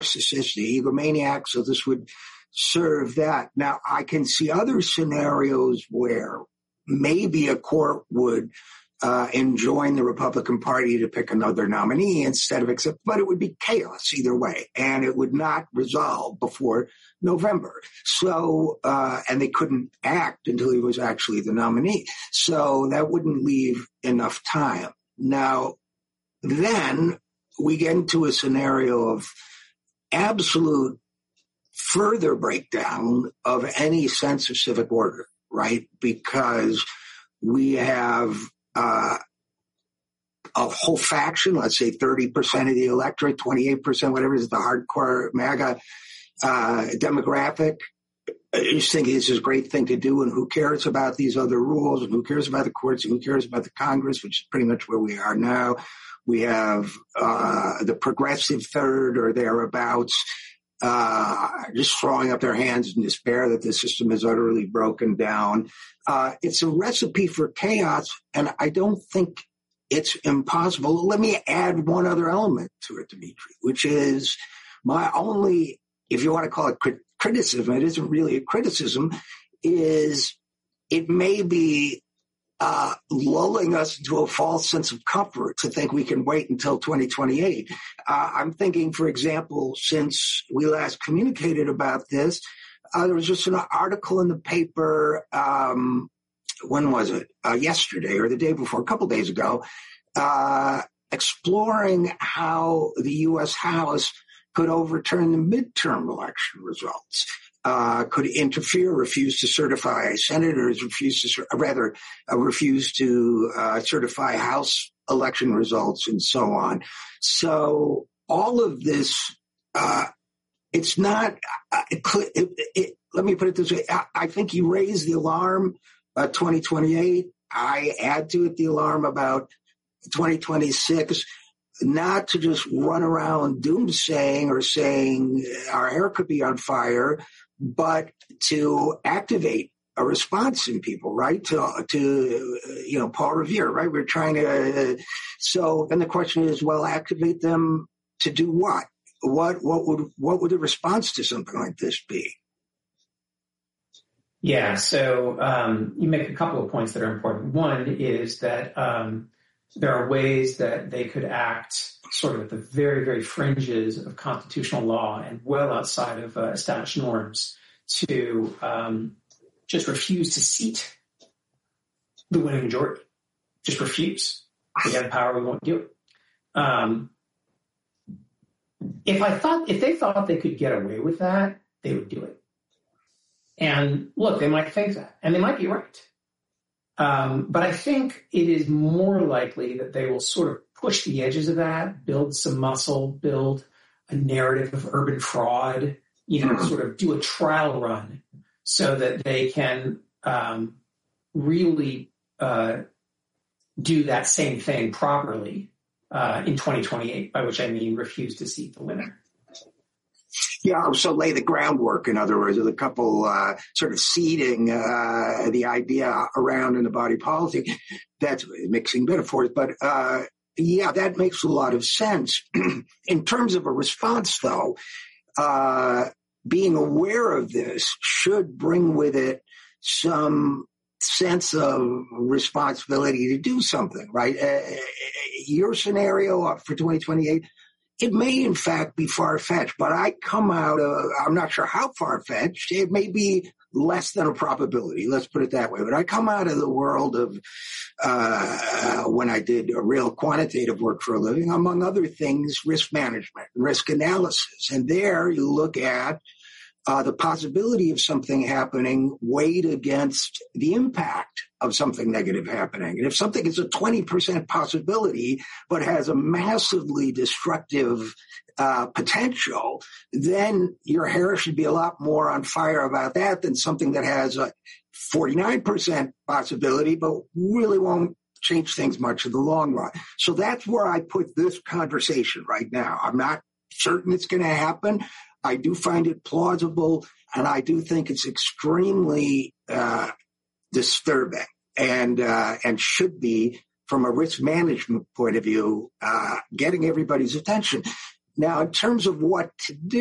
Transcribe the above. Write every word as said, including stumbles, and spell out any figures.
narcissist, the egomaniac, so this would serve that. Now, I can see other scenarios where maybe a court would uh, enjoin the Republican Party to pick another nominee instead of accept, but it would be chaos either way, and it would not resolve before November. So, uh, and they couldn't act until he was actually the nominee. So that wouldn't leave enough time. Now, then we get into a scenario of absolute further breakdown of any sense of civic order, right? Because we have uh, a whole faction, let's say thirty percent of the electorate, twenty-eight percent, whatever is the hardcore MAGA uh, demographic, is thinking this is a great thing to do, and who cares about these other rules, and who cares about the courts, and who cares about the Congress, which is pretty much where we are now. We have uh, the progressive third or thereabouts, uh, just throwing up their hands in despair that the system is utterly broken down. Uh, it's a recipe for chaos, and I don't think it's impossible. Let me add one other element to it, Dimitri, which is my only, if you want to call it crit- criticism, it isn't really a criticism, is it may be uh, lulling us into a false sense of comfort to think we can wait until twenty twenty-eight. Uh, I'm thinking, for example, since we last communicated about this, uh, there was just an article in the paper, um, when was it? Uh, yesterday or the day before, a couple days ago, uh, exploring how the U S House could overturn the midterm election results, uh, could interfere, refuse to certify senators, refuse to, rather, uh, refuse to uh, certify House election results, and so on. So all of this, uh, it's not, uh, it, it, it, let me put it this way. I, I think you raise the alarm uh, twenty twenty-eight. I add to it the alarm about twenty twenty-six. Not to just run around doomsaying or saying our hair could be on fire, but to activate a response in people, right? To, to you know, Paul Revere, right? We're trying to, uh, so then the question is, well, activate them to do what? What, what would, what would the response to something like this be? Yeah, so um, you make a couple of points that are important. One is that um, there are ways that they could act sort of at the very, very fringes of constitutional law and well outside of uh, established norms to um, just refuse to seat the winning majority. Just refuse. We have power, we won't do it. Um, if I thought, if they thought they could get away with that, they would do it. And look, they might think that, and they might be right. Um, but I think it is more likely that they will sort of push the edges of that, build some muscle, build a narrative of urban fraud, you know, sort of do a trial run so that they can um, really uh, do that same thing properly uh, in twenty twenty-eight, by which I mean refuse to seat the winner. Yeah, so lay the groundwork, in other words, with a couple uh, sort of seeding uh, the idea around in the body politic. That's mixing metaphors, but uh, yeah, that makes a lot of sense. In terms of a response, though, uh, being aware of this should bring with it some sense of responsibility to do something, right? Uh, your scenario for twenty twenty-eight, it may, in fact, be far-fetched, but I come out of, I'm not sure how far-fetched, it may be less than a probability, let's put it that way, but I come out of the world of, uh, when I did a real quantitative work for a living, among other things, risk management, risk analysis. And there you look at uh, the possibility of something happening weighed against the impact of something negative happening. And if something is a twenty percent possibility, but has a massively destructive uh, potential, then your hair should be a lot more on fire about that than something that has a forty-nine percent possibility, but really won't change things much in the long run. So that's where I put this conversation right now. I'm not certain it's going to happen. I do find it plausible, and I do think it's extremely uh, disturbing and uh, and should be, from a risk management point of view, uh, getting everybody's attention. Now, in terms of what to do,